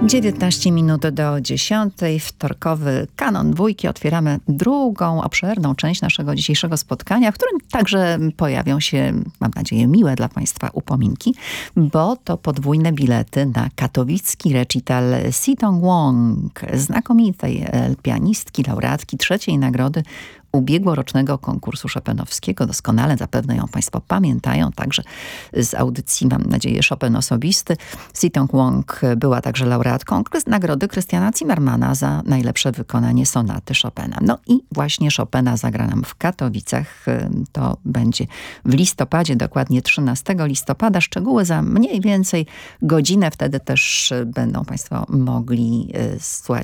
19 minut do 10. Wtorkowy kanon dwójki. Otwieramy drugą, obszerną część naszego dzisiejszego spotkania, w którym także pojawią się, mam nadzieję, miłe dla Państwa upominki, bo to podwójne bilety na katowicki recital Si-Tong Wong, znakomitej pianistki, laureatki trzeciej nagrody ubiegłorocznego konkursu chopinowskiego. Doskonale zapewne ją Państwo pamiętają, także z audycji, mam nadzieję, Chopin osobisty. Si-Tong Wong była także laureatką nagrody Christiana Zimmermana za najlepsze wykonanie sonaty Chopina. No i właśnie Chopina zagra nam w Katowicach. To będzie w listopadzie, dokładnie 13 listopada. Szczegóły za mniej więcej godzinę. Wtedy też będą Państwo mogli słuchać